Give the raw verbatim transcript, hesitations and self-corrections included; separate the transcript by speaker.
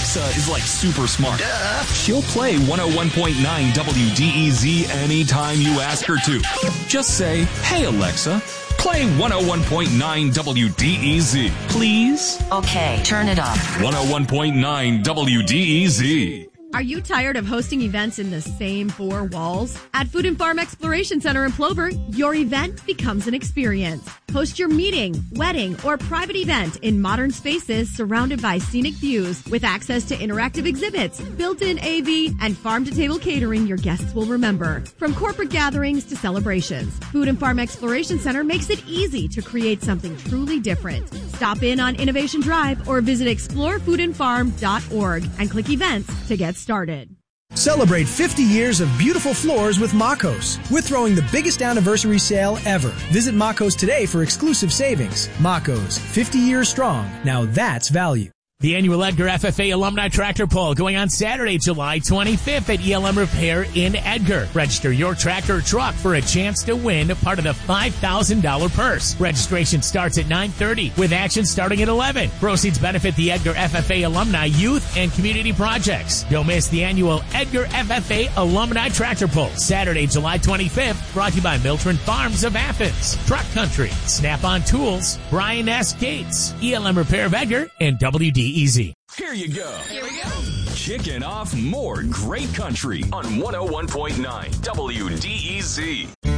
Speaker 1: Alexa is like super smart.
Speaker 2: Duh.
Speaker 1: She'll play one oh one point nine W D E Z anytime you ask her to. Just say, "Hey Alexa, play one oh one point nine W D E Z, please."
Speaker 3: Okay, turn it up.
Speaker 1: one oh one point nine W D E Z.
Speaker 4: Are you tired of hosting events in the same four walls? At Food and Farm Exploration Center in Plover, your event becomes an experience. Host your meeting, wedding, or private event in modern spaces surrounded by scenic views with access to interactive exhibits, built-in A V, and farm-to-table catering your guests will remember. From corporate gatherings to celebrations, Food and Farm Exploration Center makes it easy to create something truly different. Stop in on Innovation Drive or visit explore food and farm dot org and click events to get started.
Speaker 5: Celebrate fifty years of beautiful floors with Makos. We're throwing the biggest anniversary sale ever. Visit Makos today for exclusive savings. Makos, fifty years strong. Now that's value.
Speaker 6: The annual Edgar F F A Alumni Tractor Pull going on Saturday, July twenty-fifth at E L M Repair in Edgar. Register your tractor or truck for a chance to win part of the five thousand dollars purse. Registration starts at nine thirty with action starting at eleven. Proceeds benefit the Edgar F F A Alumni Youth and Community Projects. Don't miss the annual Edgar F F A Alumni Tractor Pull. Saturday, July twenty-fifth, brought to you by Miltron Farms of Athens, Truck Country, Snap-on Tools, Brian S. Gates, E L M Repair of Edgar, and W D Easy.
Speaker 1: Here you go.
Speaker 2: Here we go.
Speaker 1: Kicking off more great country on one oh one point nine W D E Z.